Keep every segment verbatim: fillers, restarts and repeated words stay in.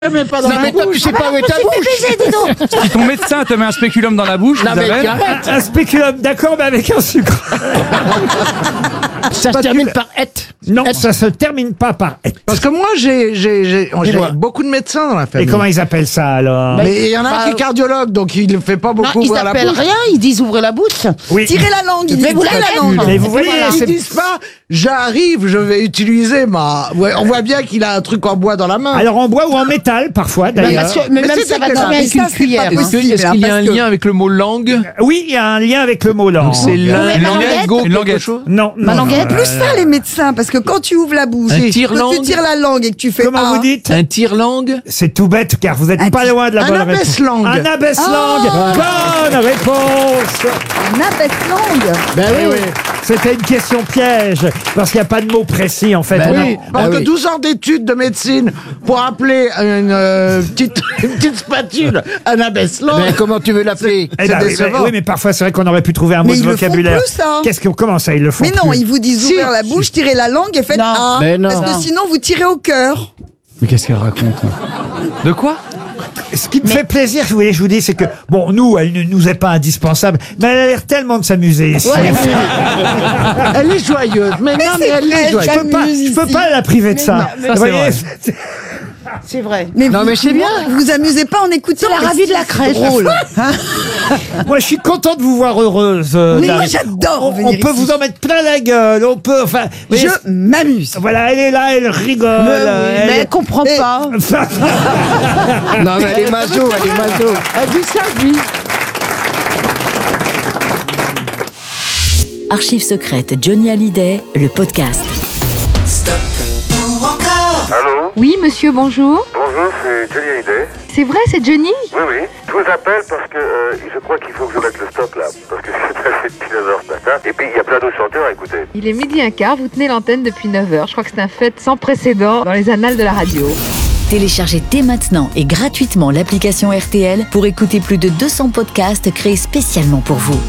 Mais pas dans non, la mais toi, bouche. tu sais pas où est ta bouche. Si ton médecin te met un spéculum dans la bouche, Non, mais Isabelle, arrête. Un spéculum, d'accord, mais avec un sucre. Ça se termine par et. Non, ça se termine pas par et. Parce que moi, j'ai, j'ai, j'ai, j'ai Dis-moi. beaucoup de médecins dans la Et famille. comment ils appellent ça alors? Mais il y en a un Bah, qui est cardiologue, donc il ne fait pas beaucoup Non, ils ouvrir la s'appellent bouche. rien, ils disent ouvrez la bouche. Oui. Tirez la langue, il dit Mais vous tirez l'avez la langue. Mais vous voyez, Ils c'est- disent pas, j'arrive, je vais utiliser ma. Ouais, on voit bien qu'il a un truc en bois dans la main. Alors en bois ou en métal parfois Mais, d'ailleurs. monsieur- mais Mais même c'est ça va dégueulasse. tomber avec Mais une ça, c'est pas cuillère. hein. possible. Est-ce qu'il y a un parce que- lien avec le mot langue? Oui, il y a un lien avec le mot langue. C'est la- mais une ma languette, languette une languette. Non, non. Ma languette, non, Plus euh, ça, les médecins, parce que quand tu ouvres la bouche, Un quand tire-langue. tu tires la langue et que tu fais Comment ah, vous dites? Un tire-langue? C'est tout bête car vous êtes Un pas ti- loin de la un bonne réponse. abaisse-langue. Un abaisse-langue. Bonne réponse. un abaisse-langue. Ben oui, oui. C'était une question piège parce qu'il n'y a pas de mot précis en fait. Ben On a- Oui, parce Ah que oui. douze ans d'études de médecine pour appeler une, euh, petite, une petite spatule un abaisse-langue. Mais comment tu veux l'appeler? Eh ben c'est oui, décevant. mais, oui, mais parfois c'est vrai qu'on aurait pu trouver un mot Mais de ils le font vocabulaire. plus, ça. Qu'est-ce que comment ça ils le font Mais non, plus ils vous disent Si. ouvrir la bouche, tirez la langue et faites Non. ah. Mais non. Parce que sinon, vous tirez au cœur. Mais qu'est-ce qu'elle raconte? De quoi? Ce qui me fait plaisir, je voulais je vous dis, c'est que bon, nous, elle ne nous est pas indispensable, mais elle a l'air tellement de s'amuser ici. Elle est joyeuse. Mais, non, mais elle est elle joyeuse. Je peux pas, je peux ici. pas la priver de ça. ça, Vous c'est voyez, vrai. C'est vrai. Mais Non, vous, mais c'est bien. Vous vous amusez pas en écoutant. C'est la mais ravie de la c'est crèche. drôle. moi, je suis content de vous voir heureuse. euh, Oui, moi, Dari. j'adore On, venir on peut ici. vous en mettre plein la gueule. On peut, enfin. vous voyez, Je m'amuse. voilà, elle est là, elle rigole. Mais, oui, elle- mais elle comprend Et- pas. Non, mais elle est maso, elle est maso. Elle dit sa vie. Archives secrètes Johnny Hallyday, le podcast. Allô? Oui, monsieur, bonjour. Bonjour, c'est Johnny Hallyday. C'est vrai, c'est Johnny? Oui, oui. Je vous appelle parce que euh, je crois qu'il faut que je mette le stop là. Parce que c'est passé depuis neuf heures ce matin. Et puis il y a plein d'autres chanteurs à écouter. Il est midi un quart, vous tenez l'antenne depuis neuf heures. Je crois que c'est un fait sans précédent dans les annales de la radio. Téléchargez dès maintenant et gratuitement l'application R T L pour écouter plus de deux cents podcasts créés spécialement pour vous.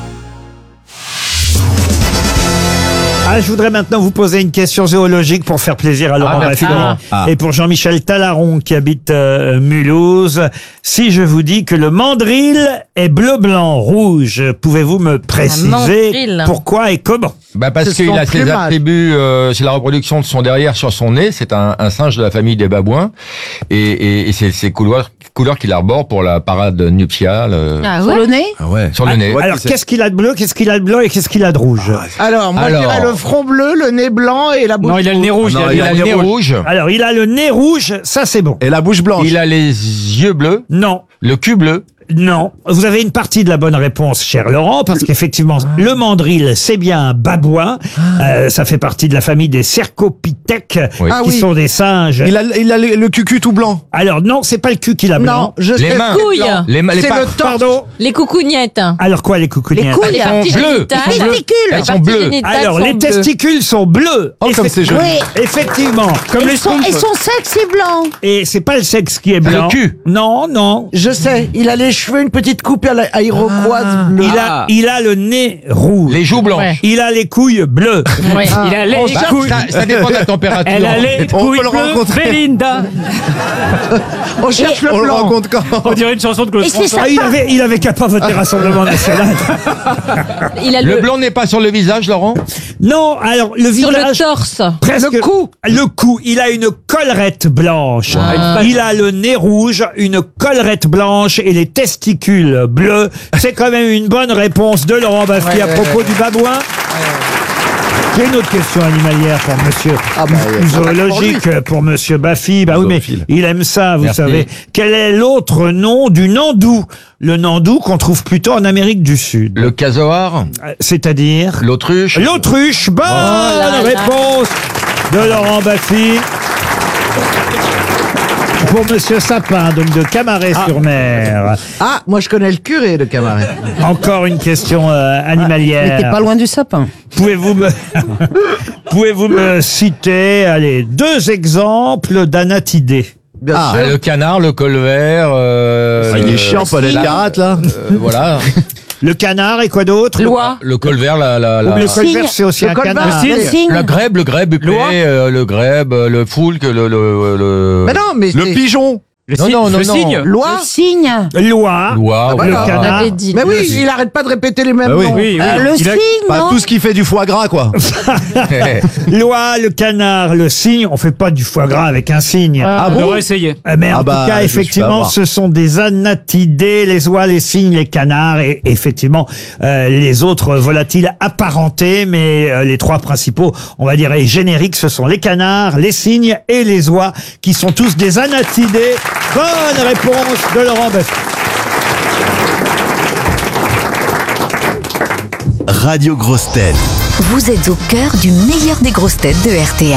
Ah, je voudrais maintenant vous poser une question zoologique pour faire plaisir à Laurent Ah, Baffie merci. Ah. et pour Jean-Michel Talaron qui habite euh, Mulhouse. Si je vous dis que le mandril est bleu, blanc, rouge, pouvez-vous me préciser mandril. pourquoi et comment? Bah parce C'est qu'il son a ses plumage. attributs, euh, c'est la reproduction de son derrière sur son nez. C'est un, un singe de la famille des babouins et, et, et c'est ses couleurs, couleurs qu'il arbore pour la parade nuptiale euh, Ah Sur le nez? ah ouais, sur le nez. Alors, qu'est-ce qu'il a de bleu, qu'est-ce qu'il a de blanc et qu'est-ce qu'il a de rouge? Alors, moi, Alors. je dirais le front bleu, le nez blanc et la bouche. Non, il a le nez rouge. Non, il a le nez rouge. Alors, il a le nez rouge, ça c'est bon. Et la bouche blanche. Il a les yeux bleus, Non. le cul bleu. Non, vous avez une partie de la bonne réponse, cher Laurent, parce qu'effectivement, le mandril, c'est bien un babouin. Euh, ça fait partie de la famille des cercopithèques, Oui. Ah qui oui. sont des singes. Il a, il a le, le cucu tout blanc. Alors non, c'est pas le cul qu'il a blanc. Non, je Les sais. mains. c'est blanc. Les, ma- les C'est pattes. le torse. Pardon. Les coucougnettes. Alors quoi, les coucougnettes? Les couilles. Elles sont bleues. Elles sont bleues. Elles sont bleues. Alors, les testicules sont bleus. Oh, comme Effect- c'est joli. Oui. Effectivement. Comme Et les son, et son sexe est blanc. Et c'est pas le sexe qui est Le blanc. cul. Non, non. Je sais, il a les cheveux, une petite coupe à la- à iroquoise bleue. Il a, il a le nez rouge. Les joues blanches. Il a les couilles bleues. Il a les Bah, ça, ça dépend de la température. Elle a les On couilles peut le bleues, rencontrer. Belinda. On cherche On le le blanc. rencontre quand? On dirait une chanson de Claude Et c'est François. ça. Ah, il avait, il avait qu'à pas voter Rassemblement National. Il a Le blanc n'est pas sur le visage, Laurent? Non, alors le sur visage. le torse. Presque. Le cou. Le cou. Il a une collerette blanche. Il a le nez rouge, une collerette blanche et les testicules bleus. C'est quand même une bonne réponse de Laurent Baffie à propos du babouin. J'ai une autre question animalière pour monsieur, Ah bah, ou ça va pour zoologique pour, monsieur Baffie. Bah oui, mais Zoophile. il aime ça, vous Merci. savez. Quel est l'autre nom du nandou? Le nandou qu'on trouve plutôt en Amérique du Sud. Le casoar, Euh, C'est-à-dire? l'autruche. L'autruche. Bonne réponse de Laurent Baffie. Pour monsieur Sapin, donc de Camaret-sur-Mer. Ah, moi je connais le curé de Camaret. Encore une question euh, animalière. Mais t'es pas loin du sapin. Pouvez-vous me, pouvez-vous me citer, allez, deux exemples d'anatidés? Bien Ah, sûr. Le canard, le colvert. Euh, Ah, il est euh, chiant, Paul la- Elkarat, là. euh, voilà. Le canard et quoi d'autre? Loi. Le colvert, la, la, la, Le colvert, c'est aussi Le un colvert. canard. Le signe. la grèbe, le grèbe, Loi. euh, le grèbe, euh, le foulque, le, le, le... Mais non, mais Le c'est- pigeon. Le Non, signe. non, non, le non. signe. Loi. Signe. Loi. Loi, Ah, oui. Le voilà. canard. avait dit. Mais oui, il arrête pas de répéter les mêmes Bah oui. noms. Oui, oui. Euh, le Il a- signe, Pas non? tout ce qui fait du foie gras, quoi. Loi, le canard, le cygne. On fait pas du foie gras avec un cygne. Ah, bon on devrait essayer. Euh, Mais Ah en bah, tout cas, je suis pas à effectivement, voir. ce sont des anatidés, les oies, les cygnes, les canards et effectivement euh, les autres volatiles apparentés. Mais euh, les trois principaux, on va dire, et génériques, ce sont les canards, les cygnes et les oies, qui sont tous des anatidés. Bonne réponse de Laurent Baffie. Radio Grosses Têtes. Vous êtes au cœur du meilleur des grosses têtes de R T L.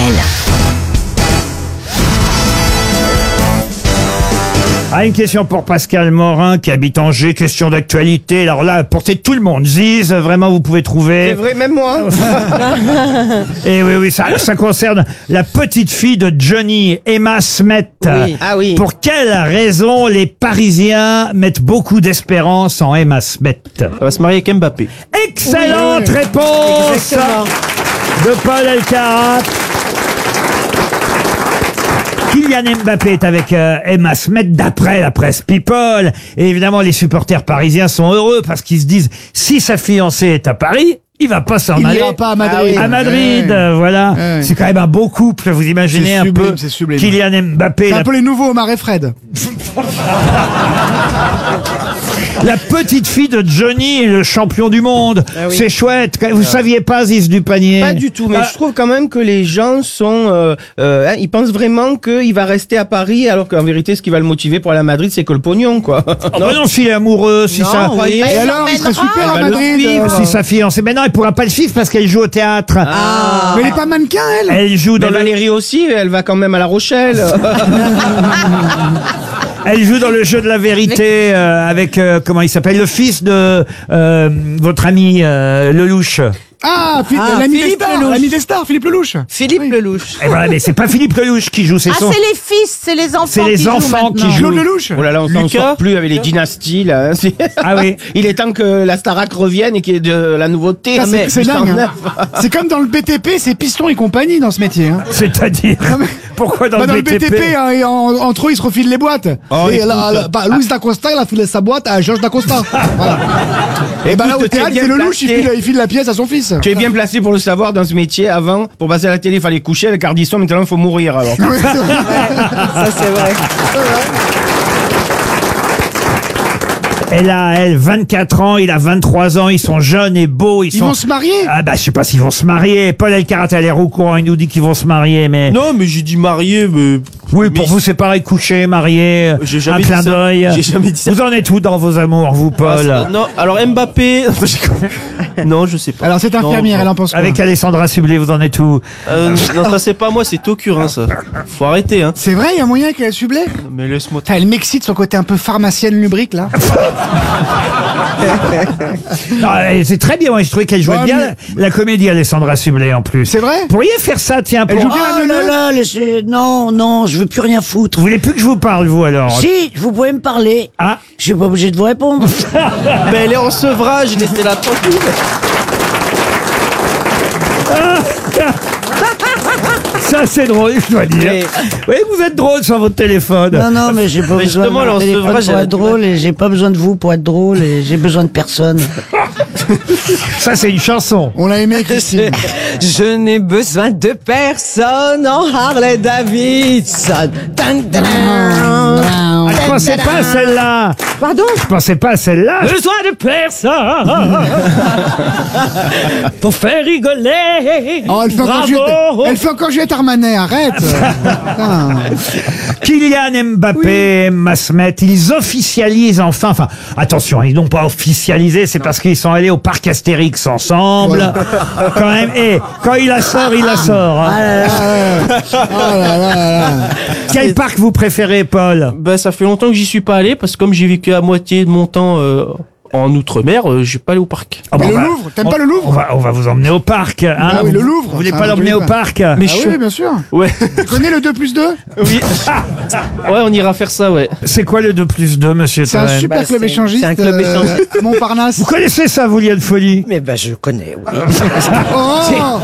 Ah, une question pour Pascal Morin qui habite Angers, question d'actualité. Alors là, portez tout le monde. Ziz, vraiment, vous pouvez trouver. C'est vrai, même moi. Et oui, oui, ça, ça concerne la petite fille de Johnny, Emma Smet. Oui. Ah oui. Pour quelle raison les Parisiens mettent beaucoup d'espérance en Emma Smet? Elle va se marier avec Mbappé. Excellente réponse Exactement. de Paul Elkarat. Kylian Mbappé est avec euh, Emma Smet d'après la presse People. Et évidemment, les supporters parisiens sont heureux parce qu'ils se disent, si sa fiancée est à Paris, il va pas s'en Il aller n'ira pas à Madrid. Ah oui, à Madrid, Ouais. euh, voilà. Ouais. C'est quand même un beau couple, vous imaginez C'est un sublime, peu. c'est sublime. Kylian Mbappé, C'est la, un peu les nouveaux Omar et Fred. la petite fille de Johnny, le champion du monde. Ah oui. C'est chouette. Vous saviez pas, Ziz du panier? Pas du tout, mais Ah. je trouve quand même que les gens sont, euh, euh, hein, ils pensent vraiment qu'il va rester à Paris, alors qu'en vérité, ce qui va le motiver pour aller à Madrid, c'est que le pognon, quoi. Non, non, s'il est amoureux, si Non, ça. oui. Et alors, il serait super Elle à va le Madrid. suivre. euh. Si sa fiancée. Mais non, elle pourra pas le suivre parce qu'elle joue au théâtre. Ah. Mais elle est pas mannequin, elle. Elle joue dans Mais le, Valérie aussi, elle va quand même à La Rochelle. elle joue dans le jeu de la vérité euh, avec euh, comment il s'appelle, le fils de euh, votre ami euh, Lelouch. Ah, Philippe, Ah, l'ami des Philippe stars, Lelouch. l'ami des stars, Philippe Lelouch. Philippe Lelouch. Et voilà, mais c'est pas Philippe Lelouch qui joue, c'est Ah, son. c'est les fils, c'est les enfants. C'est les qui jouent enfants qui maintenant. jouent. Claude Lelouch. Oh là là, on s'en Lucas. sort plus avec les dynasties, là. C'est- Ah oui. Il est temps que la Starac revienne et qu'il y ait de la nouveauté. Ça, Ah, c'est mais c'est putain, dingue. hein. neuf. C'est comme dans le B T P, c'est Piston et compagnie dans ce métier. Hein. C'est-à-dire. Non, mais- Pourquoi dans Bah, le dans le B T P, hein, et en- entre eux, ils se refilent les boîtes. Oh, et écoute. là, là, bah, Louis Dacosta, il a filé sa boîte à Georges Dacosta. Voilà. Et bah là, au Écoute, t'es théâtre, bien c'est Lelouch, il placé. file, il file la pièce à son fils. Tu es bien placé pour le savoir dans ce métier. Avant, pour passer à la télé, il fallait coucher. Le Cardisson, maintenant, il faut mourir, alors. Ouais, c'est vrai. Ça, c'est vrai. Elle a, elle, vingt-quatre ans, il a vingt-trois ans, ils sont jeunes et beaux. Ils, Ils sont... vont se marier. Ah bah je sais pas s'ils vont se marier. Paul Elkarat a l'air au courant, il nous dit qu'ils vont se marier, mais... Non, mais j'ai dit marié, mais. Oui, pour mais- vous c'est pareil, coucher, marier, J'ai un jamais dit clin ça. d'œil. J'ai jamais dit ça. Vous en êtes où dans vos amours, vous, Ah, Paul? c'est- non, alors Mbappé. non, je sais pas. Alors, cette infirmière, Non, elle en pense quoi? Avec Alessandra Sublet, vous en êtes où? Euh, non, ça c'est pas moi, c'est Tokurin, ça. Faut arrêter, hein. C'est vrai, il y a moyen qu'elle sublée. Mais laisse-moi. Putain, elle m'excite son côté un peu pharmacienne lubrique, là. Non, elle- c'est très bien, moi je trouvais qu'elle jouait Ouais, bien mais- la, la comédie Alessandra Sublet en plus. C'est vrai? Vous pourriez faire ça, tiens, Elle pour... joue bien Oh la là neuneu. là, laissez... Non, non, je veux plus rien foutre. Vous voulez plus que je vous parle, vous, alors? Si, vous pouvez me parler. Ah. Je suis pas obligé de vous répondre. Mais elle est en sevrage, laissez la tranquille. Ça, c'est drôle, je dois dire. Mais- Oui, vous êtes drôle sur votre téléphone. Non, non, mais j'ai pas Mais besoin de justement, mon alors, ce téléphone vrai, pour j'avais être du drôle et j'ai pas besoin de vous pour être drôle et j'ai besoin de personne. Ça, c'est une chanson. On l'a aimé, Christine. Je n'ai besoin de personne en Harley Davidson. Dun, dun, dun. Ah, je pensais pas à celle-là. Pardon? Je pensais pas à celle-là. Besoin de personne pour faire rigoler. Oh, elle fait encore Bravo. Juliette, elle fait encore Juliette Armanet, arrête. Putain. Kylian Mbappé, Emma Smet, ils officialisent enfin, enfin, attention, ils n'ont pas officialisé, c'est parce qu'ils sont allés au parc Astérix ensemble. Quand même, et quand il la sort, il la sort. hein. Oh là là là là. Quel parc vous préférez, Paul? Bah, ça fait longtemps que j'y suis pas allé, parce que comme j'ai vécu à moitié de mon temps euh, En Outre-mer, euh, j'ai pas allé au parc. Ah bon, Mais on le va- Louvre, t'aimes on- pas le Louvre? on va, on va vous emmener au parc. Hein. Ah oui, le Vous- Louvre, Vous voulez c'est pas un l'emmener joli au parc. parc? Mais Ah je... oui, bien sûr. Ouais. Tu connais le deux plus deux? Oui. Ouais, on ira faire ça, ouais. C'est quoi le deux plus deux, monsieur C'est un Toen? super Bah, club c'est- échangiste. c'est un club euh, échangiste. à Montparnasse. Vous connaissez ça, vous, Liane Folie? Mais ben, je connais, oui. Oh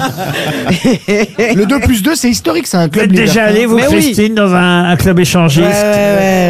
le deux plus deux, c'est historique, c'est un Vous club êtes déjà libertin. allé, vous, Mais oui. Christine, dans un, un club échangiste? Ouais, ouais, ouais.